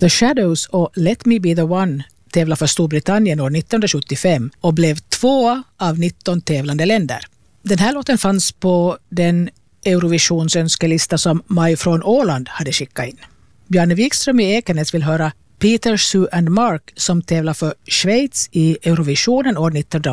The Shadows och Let Me Be The One tävlade för Storbritannien år 1975 och blev 2 av 19 tävlande länder. Den här låten fanns på den Eurovisions önskelista som Maj från Åland hade skickat in. Bjarne Wikström i Ekenäs vill höra Peter, Sue and Mark som tävlar för Schweiz i Eurovisionen år 1980.